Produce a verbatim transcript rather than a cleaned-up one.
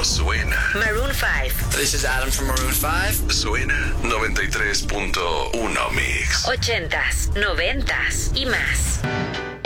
pero suena. Maroon five. This is Adam from Maroon five. Suena noventa y tres punto uno Mix. Ochentas, noventas y más.